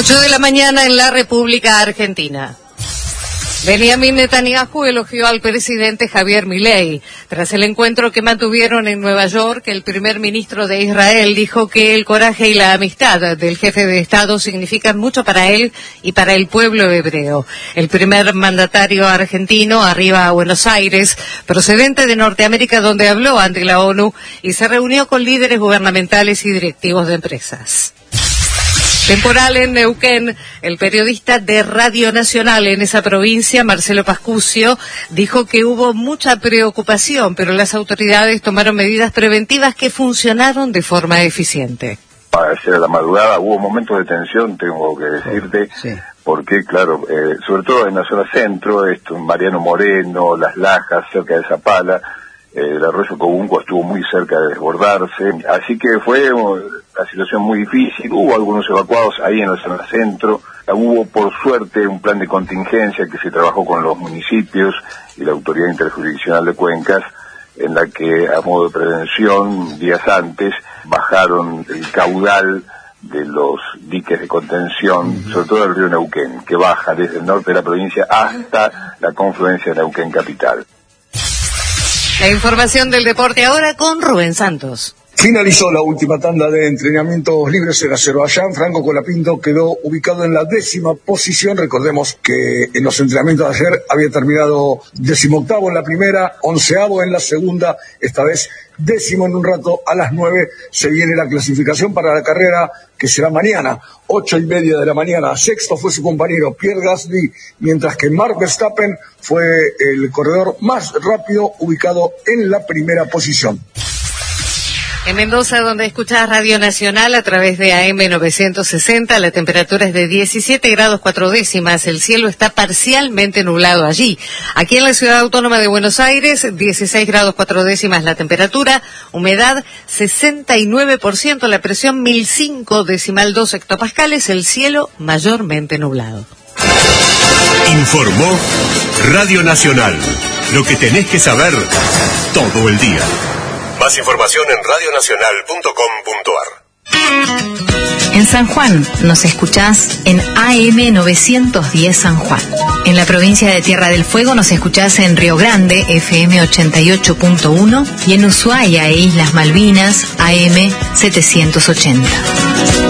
8 de la mañana en la República Argentina. Benjamín Netanyahu elogió al presidente Javier Milei. Tras el encuentro que mantuvieron en Nueva York, el primer ministro de Israel dijo que el coraje y la amistad del jefe de Estado significan mucho para él y para el pueblo hebreo. El primer mandatario argentino arriba a Buenos Aires, procedente de Norteamérica, donde habló ante la ONU y se reunió con líderes gubernamentales y directivos de empresas. Temporal en Neuquén. El periodista de Radio Nacional en esa provincia, Marcelo Pascucio, dijo que hubo mucha preocupación, pero las autoridades tomaron medidas preventivas que funcionaron de forma eficiente. Ayer a la madrugada hubo momentos de tensión, tengo que decirte, sí. Porque, claro, sobre todo en la zona centro, Mariano Moreno, Las Lajas, cerca de Zapala, el arroyo Cobunco estuvo muy cerca de desbordarse, así que fue una situación muy difícil. Hubo algunos evacuados ahí en la zona centro, hubo por suerte un plan de contingencia que se trabajó con los municipios y la Autoridad Interjurisdiccional de Cuencas, en la que a modo de prevención, días antes, bajaron el caudal de los diques de contención, sobre todo el río Neuquén, que baja desde el norte de la provincia hasta la confluencia de Neuquén capital. La información del deporte ahora con Rubén Santos. Finalizó la última tanda de entrenamientos libres en Azerbaiyán. Franco Colapinto quedó ubicado en la 10ª posición. Recordemos que en los entrenamientos de ayer había terminado 18º en la primera, 11º en la segunda, esta vez 10º. En un rato a las 9 se viene la clasificación para la carrera que será mañana, 8:30 de la mañana. Sexto fue su compañero Pierre Gasly, mientras que Max Verstappen fue el corredor más rápido, ubicado en la primera posición. En Mendoza, donde escuchás Radio Nacional a través de AM 960, la temperatura es de 17 grados 4 décimas. El cielo está parcialmente nublado allí. Aquí en la Ciudad Autónoma de Buenos Aires, 16 grados 4 décimas la temperatura, humedad 69%, la presión 1005,2 hectopascales, el cielo mayormente nublado. Informó Radio Nacional. Lo que tenés que saber todo el día. Más información en radionacional.com.ar. En San Juan nos escuchás en AM 910 San Juan. En la provincia de Tierra del Fuego nos escuchás en Río Grande, FM 88.1, y en Ushuaia e Islas Malvinas, AM 780.